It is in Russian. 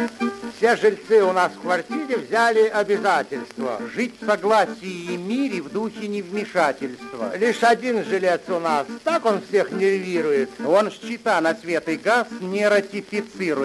Все жильцы у нас в квартире взяли обязательство жить в согласии и мире в духе невмешательства. Лишь один жилец у нас, так он всех нервирует. Он счета на свет и газ не ратифицирует.